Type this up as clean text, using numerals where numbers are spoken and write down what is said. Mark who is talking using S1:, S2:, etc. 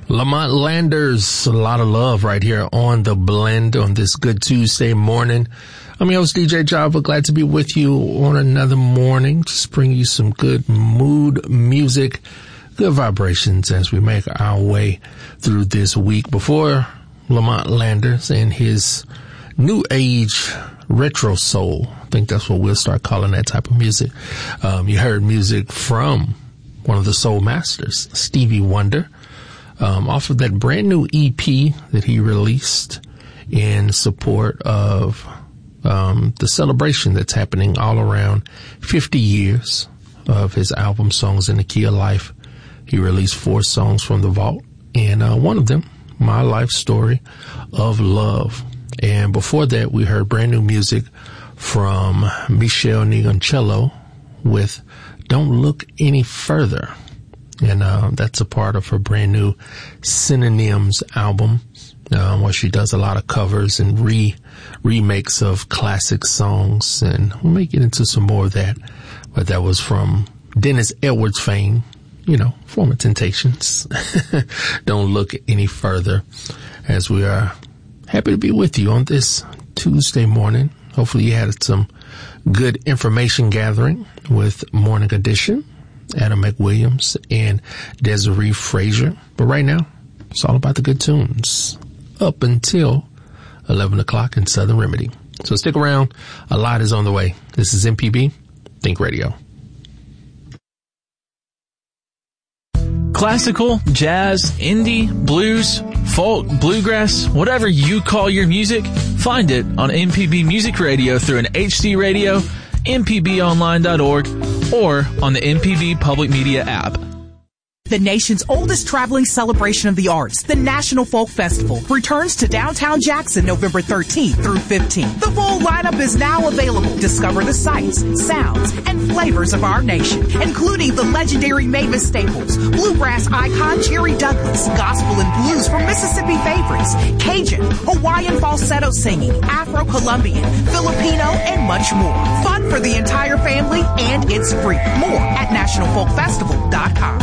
S1: Lamont Landers, a lot of love right here on The Blend on this good Tuesday morning. I'm your host, DJ Java. Glad to be with you on another morning. Just bring you some good mood music, good vibrations as we make our way through this week. Before Lamont Landers and his new age retro soul, I think that's what we'll start calling that type of music. You heard music from one of the soul masters, Stevie Wonder, off of that brand new EP that he released in support of the celebration that's happening all around 50 years of his album Songs in the Key of Life. He released 4 songs from the vault, and one of them, My Life Story of Love. And before that, we heard brand new music from Michelle Nigoncello with Don't Look Any Further. And that's a part of her brand new Synonyms album, where she does a lot of covers and remakes of classic songs. And we may get into some more of that. But that was from Dennis Edwards fame, you know, former Temptations. Don't look any further, as we are happy to be with you on this Tuesday morning. Hopefully you had some good information gathering with Morning Edition, Adam McWilliams and Desiree Frazier. But right now, it's all about the good tunes up until 11 o'clock in Southern Remedy. So stick around. A lot is on the way. This is MPB Think Radio.
S2: Classical, jazz, indie, blues, folk, bluegrass, whatever you call your music, find it on MPB Music Radio through an HD radio, mpbonline.org, or on the MPB Public Media app.
S3: The nation's oldest traveling celebration of the arts, the National Folk Festival, returns to downtown Jackson November 13th through 15th. The full lineup is now available. Discover the sights, sounds, and flavors of our nation, including the legendary Mavis Staples, bluegrass icon Jerry Douglas, gospel and blues from Mississippi favorites, Cajun, Hawaiian falsetto singing, Afro-Colombian, Filipino, and much more. Fun for the entire family, and it's free. More at nationalfolkfestival.com.